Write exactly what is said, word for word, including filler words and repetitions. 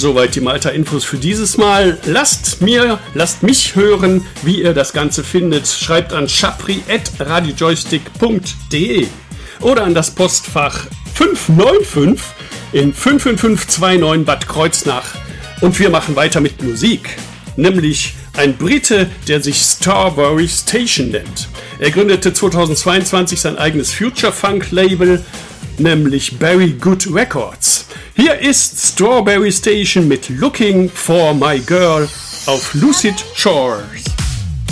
Soweit die Malta-Infos für dieses Mal. Lasst mir, lasst mich hören, wie ihr das Ganze findet. Schreibt an schapri at radiojoystick punkt de oder an das Postfach fünf neun fünf in fünf fünf fünf zwei neun Bad Kreuznach. Und wir machen weiter mit Musik. Nämlich ein Brite, der sich Strawberry Station nennt. Er gründete zweitausendzweiundzwanzig sein eigenes Future-Funk-Label, nämlich Barry Good Records. Hier ist Strawberry Station mit Looking for My Girl auf Lucid Shores.